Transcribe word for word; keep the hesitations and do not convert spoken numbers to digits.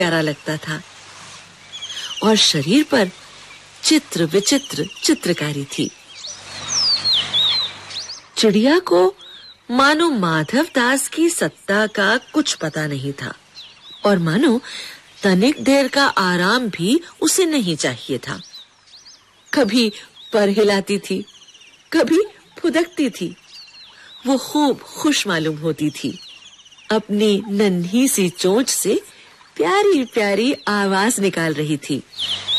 प्यारा लगता था और शरीर पर चित्र विचित्र चित्रकारी थी। चिड़िया को मानो माधव दास की सत्ता का कुछ पता नहीं था और मानो तनिक देर का आराम भी उसे नहीं चाहिए था। कभी पर हिलाती थी, कभी फुदकती थी। वो खूब खुश मालूम होती थी। अपनी नन्ही सी चोंच से प्यारी प्यारी आवाज निकाल रही थी।